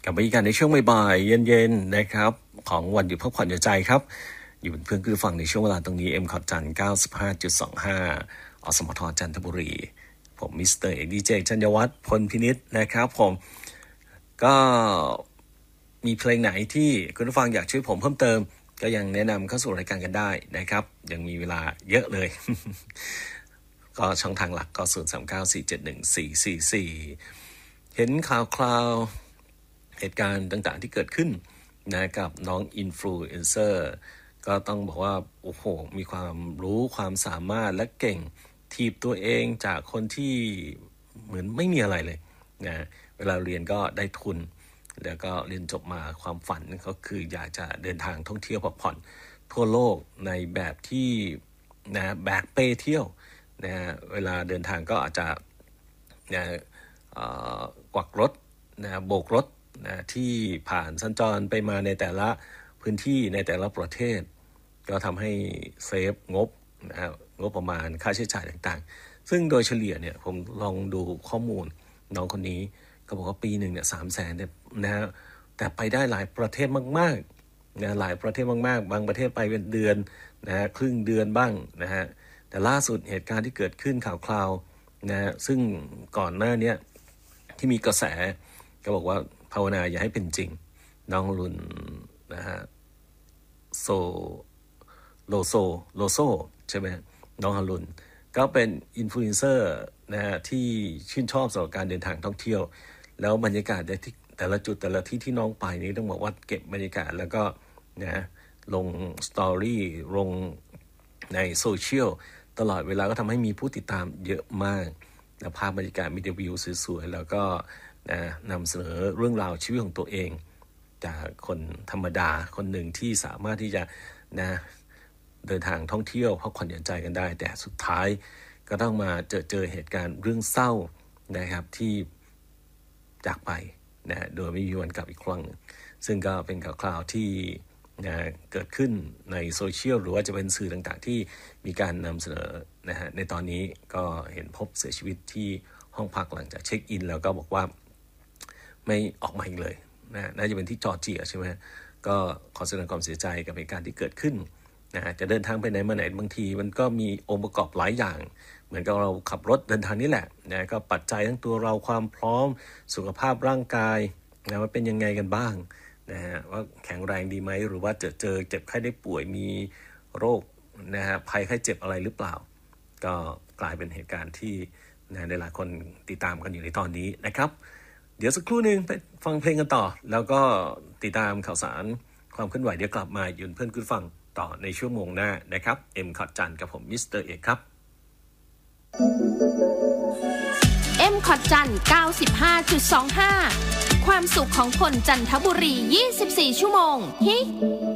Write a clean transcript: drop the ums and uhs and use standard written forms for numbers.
กับบรรยากาศในช่วงบ่ายๆเย็นๆนะครับของวันหยุดพักผ่อนหย่อนใจครับอยู่เป็นเพื่อนคุณฟังในช่วงเวลาตรงนี้ M คอร์ดจัน 95.25 อสมทจันทบุรีผมมิสเตอร์เอกดีเจชัญญวัฒน์พลพินิจนะครับผมก็มีเพลงไหนที่คุณผู้ฟังอยากช่วยผมเพิ่มเติมก็ยังแนะนำเข้าสู่รายการกันได้นะครับยังมีเวลาเยอะเลย ก็ช่องทางหลักก็039471444เห็นข่าวคราวเหตุการณ์ต่างๆที่เกิดขึ้นนะกับน้องอินฟลูเอนเซอร์ก็ต้องบอกว่าโอ้โหมีความรู้ความสามารถและเก่งทีบตัวเองจากคนที่เหมือนไม่มีอะไรเลยนะเวลาเรียนก็ได้ทุนแล้วก็เรียนจบมาความฝันก็คืออยากจะเดินทางท่องเที่ยวพักผ่อนทั่วโลกในแบบที่นะแบกเป้เที่ยวนะเวลาเดินทางก็อาจจะนะกวักรถนะโบกรถนะที่ผ่านสัญจรไปมาในแต่ละพื้นที่ในแต่ละประเทศก็ทำให้เซฟงบนะงบประมาณค่าใช้จ่ายต่างๆซึ่งโดยเฉลี่ยเนี่ยผมลองดูข้อมูลน้องคนนี้ก็บอกว่าปีหนึ่งเนี่ย300,000เนี่ยนะแต่ไปได้หลายประเทศมากๆนะหลายประเทศมากๆบางประเทศไปเป็นเดือนนะครึ่งเดือนบ้างนะฮะแต่ล่าสุดเหตุการณ์ที่เกิดขึ้นข่าวคราวนะซึ่งก่อนหน้านี้ที่มีกระแสก็บอกว่าภาวนาอย่าให้เป็นจริงน้องรุนนะฮะโลโซใช่ไหมน้องฮารุนก็เป็นอินฟลูเอนเซอร์นะฮะที่ชื่นชอบสำหรับการเดินทางท่องเที่ยวแล้วบรรยากาศที่แต่ละจุดแต่ละที่ที่น้องไปนี้ต้องบอกว่าเก็บบรรยากาศแล้วก็นะลงสตอรี่ลงในโซเชียลตลอดเวลาก็ทำให้มีผู้ติดตามเยอะมากแล้วภาพบรรยากาศมีแต่วิวสวยๆแล้วก็นำเสนอเรื่องราวชีวิตของตัวเองจากคนธรรมดาคนหนึ่งที่สามารถที่จะนะเดินทางท่องเที่ยวพักผ่อนหย่อนใจกันได้แต่สุดท้ายก็ต้องมาเจอเหตุการณ์เรื่องเศร้านะครับที่จากไปนะโดยไม่มีวันกลับอีกครั้งซึ่งก็เป็นข่าวคราวที่นะเกิดขึ้นในโซเชียลหรือว่าจะเป็นสื่อต่างๆที่มีการนำเสนอนะฮะในตอนนี้ก็เห็นพบเสียชีวิตที่ห้องพักหลังจากเช็คอินแล้วก็บอกว่าไม่ออกมาอีกเลยนะน่าจะเป็นที่จอร์เจียใช่ไหมก็ขอแสดงความเสียใจกับเหตุการณ์ที่เกิดขึ้นนะจะเดินทางไปไหนมาไหนบางทีมันก็มีองค์ประกอบหลายอย่างเหมือนกับเราขับรถเดินทางนี่แหละนะก็ปัจจัยทั้งตัวเราความพร้อมสุขภาพร่างกายนะว่าเป็นยังไงกันบ้างนะฮะว่าแข็งแรงดีไหมหรือว่าเจ็บไข้ได้ป่วยมีโรคนะฮะภัยไข้เจ็บอะไรหรือเปล่าก็กลายเป็นเหตุการณ์ที่นะหลายคนติดตามกันอยู่ในตอนนี้นะครับเดี๋ยวสักครู่นึงไปฟังเพลงกันต่อแล้วก็ติดตามข่าวสารความเคลื่อนไหวเดี๋ยวกลับมายืนเพื่อนคุณฟังต่อในชั่วโมงหน้านะครับเอ็มคอร์ดจันกับผมมิสเตอร์เอกครับเอ็มคอร์ดจัน 95.25 ความสุขของคนจันทบุรี24ชั่วโมงฮิ